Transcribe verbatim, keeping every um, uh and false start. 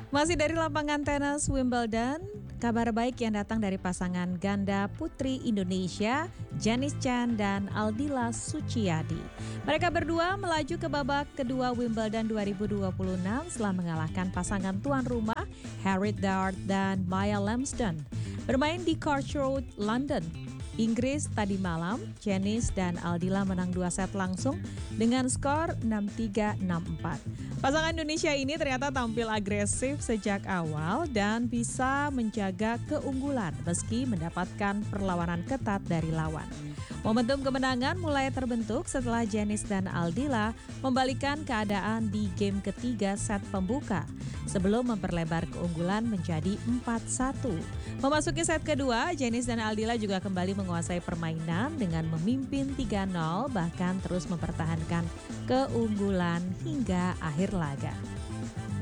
Masih dari lapangan tenis Wimbledon, kabar baik yang datang dari pasangan ganda putri Indonesia, Janice Chan dan Aldila Suciadi. Mereka berdua melaju ke babak kedua Wimbledon dua ribu dua puluh enam setelah mengalahkan pasangan tuan rumah Harry Dart dan Maya Lamsden. Bermain di Court Road, London, Inggris tadi malam, Janice dan Aldila menang dua set langsung dengan skor enam tiga enam empat. Pasangan Indonesia ini ternyata tampil agresif sejak awal dan bisa menjaga keunggulan meski mendapatkan perlawanan ketat dari lawan. Momentum kemenangan mulai terbentuk setelah Janice dan Aldila membalikan keadaan di game ketiga set pembuka sebelum memperlebar keunggulan menjadi empat satu. Memasuki set kedua, Janice dan Aldila juga kembali menguasai permainan dengan memimpin tiga nol bahkan terus mempertahankan keunggulan hingga akhir laga.